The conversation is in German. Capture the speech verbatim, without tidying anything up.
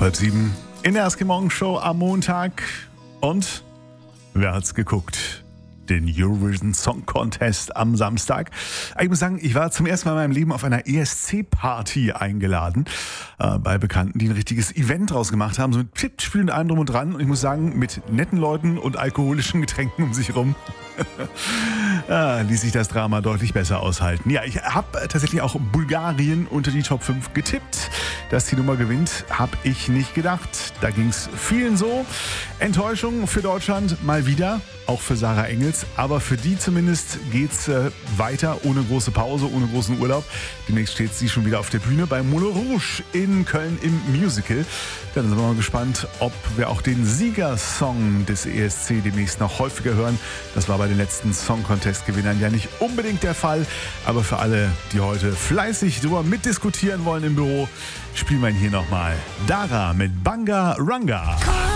Halb sieben in der Aski Morgen Show am Montag. Und wer hat's geguckt? Den Eurovision Song Contest am Samstag. Ich muss sagen, ich war zum ersten Mal in meinem Leben auf einer E S C-Party eingeladen. Äh, bei Bekannten, die ein richtiges Event draus gemacht haben. So mit Tippspielen und allem drum und dran. Und ich muss sagen, mit netten Leuten und alkoholischen Getränken um sich rum. ah, ließ sich das Drama deutlich besser aushalten. Ja, ich habe tatsächlich auch Bulgarien unter die Top fünf getippt. Dass die Nummer gewinnt, habe ich nicht gedacht. Da ging es vielen so. Enttäuschung für Deutschland mal wieder, auch für Sarah Engels. Aber für die zumindest geht's äh, weiter, ohne große Pause, ohne großen Urlaub. Demnächst steht sie schon wieder auf der Bühne bei Moulin Rouge in Köln im Musical. Dann sind wir mal gespannt, ob wir auch den Siegersong des E S C demnächst noch häufiger hören. Das war bei den letzten Song-Contest-Gewinnern ja nicht unbedingt der Fall. Aber für alle, die heute fleißig drüber mitdiskutieren wollen im Büro, spielen wir ihn hier nochmal. Dara mit Banga Ranga.